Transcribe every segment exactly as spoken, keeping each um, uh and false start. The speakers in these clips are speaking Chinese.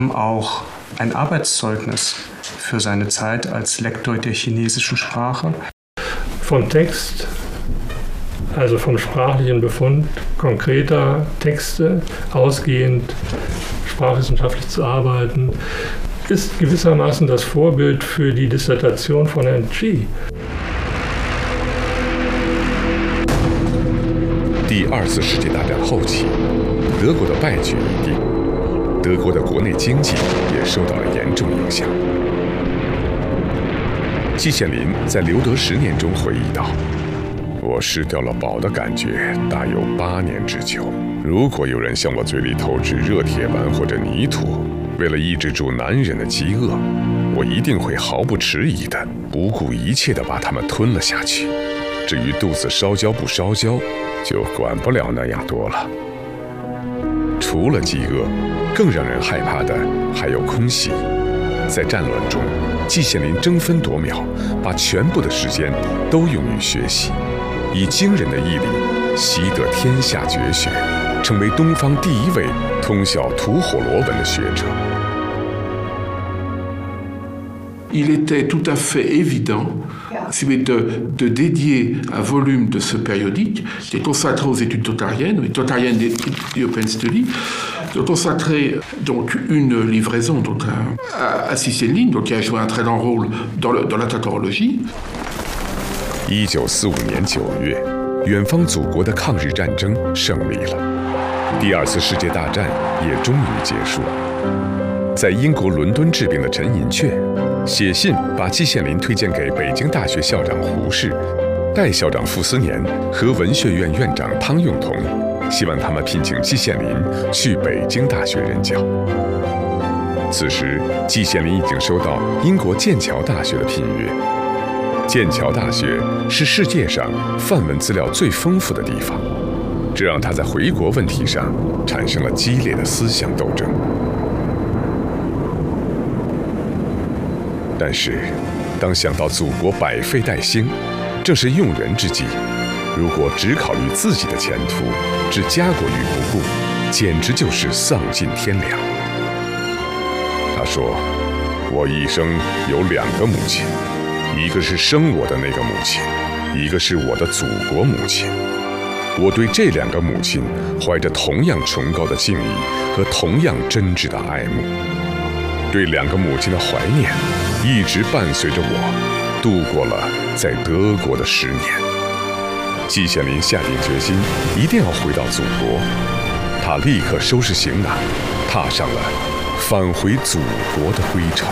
auch ein Arbeitszeugnis für seine Zeit als Lektor der chinesischen Sprache. Von Text, also vom sprachlichen Befund konkreter Texte ausgehend sprachwissenschaftlich zu arbeiten, ist gewissermaßen das Vorbild für die Dissertation von Herrn Xi. 第二次世界大战后期，德国的败局已定，德国的国内经济也受到了严重影响。季羡林在留德十年中回忆道：“我失掉了宝的感觉大有八年之久。如果有人向我嘴里投掷热铁丸或者泥土，为了抑制住难忍的饥饿，我一定会毫不迟疑的、不顾一切的把它们吞了下去。至于肚子烧焦不烧焦，就管不了那样多了。”除了饥饿，更让人害怕的还有空袭。在战乱中，季羡林争分夺秒，把全部的时间都用于学习，以惊人的毅力习得天下绝学，成为东方第一位通晓吐火罗文的学者。 Il était tout à fait évident de, de dédier un volume de ce périodique, qui est consacré aux études totariennes, les totariennes et Open Study, de consacrer donc une livraison donc à, à, à Cicéline, donc qui a joué un très grand rôle dans, le, dans la tatorologie. 一九四五年九月，远方祖国的抗日战争胜利了，第二次世界大战也终于结束。在英国伦敦治病的陈寅恪写信把季羡林推荐给北京大学校长胡适、代校长傅斯年和文学院院长汤用彤，希望他们聘请季羡林去北京大学任教。此时，季羡林已经收到英国剑桥大学的聘约。剑桥大学是世界上范文资料最丰富的地方，这让他在回国问题上产生了激烈的思想斗争。但是，当想到祖国百废待兴，正是用人之际，如果只考虑自己的前途，置家国于不顾，简直就是丧尽天良。他说：“我一生有两个母亲，一个是生我的那个母亲，一个是我的祖国母亲。我对这两个母亲怀着同样崇高的敬意和同样真挚的爱慕。对两个母亲的怀念，一直伴随着我度过了在德国的十年。”季羡林下定决心，一定要回到祖国。他立刻收拾行囊，踏上了返回祖国的归程。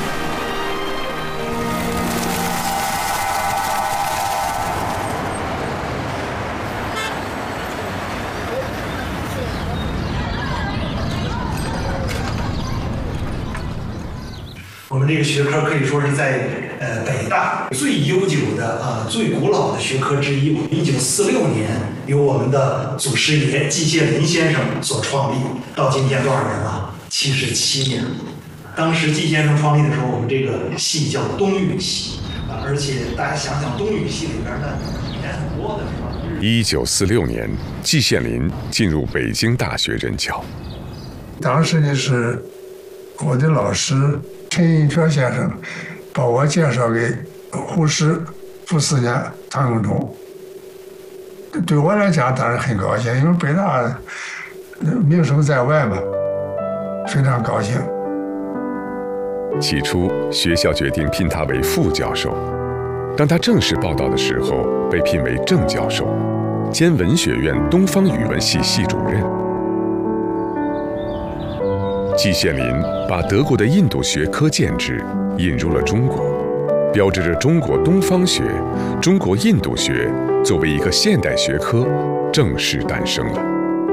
我们这个学科可以说是在呃北大最悠久的啊、呃、最古老的学科之一。一九四六年由我们的祖师爷季羡林先生所创立，到今天多少年了？七十七年。当时季先生创立的时候，我们这个系叫东语系啊，而且大家想想，东语系里边呢人很多的是吧？ 一九四六年，季羡林进入北京大学任教。 当时呢是我的老师陈寅恪先生把我介绍给胡适、傅斯年、汤用彤。对我来讲当然很高兴，因为北大名声在外嘛，非常高兴。 起初，学校决定聘他为副教授，当他正式报到的时候，被聘为正教授，兼文学院东方语文系系主任。季羡林把德国的印度学科建制引入了中国，标志着中国东方学、中国印度学作为一个现代学科正式诞生了。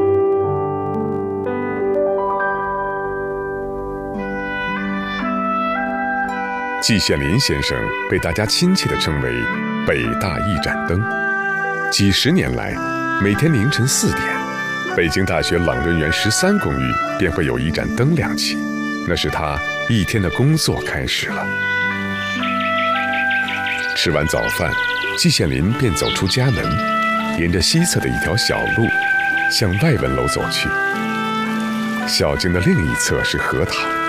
季羡林先生被大家亲切地称为“北大一盏灯”。几十年来，每天凌晨四点，北京大学朗润园十三公寓便会有一盏灯亮起，那是他一天的工作开始了。吃完早饭，季羡林便走出家门，沿着西侧的一条小路向外文楼走去。小径的另一侧是荷塘。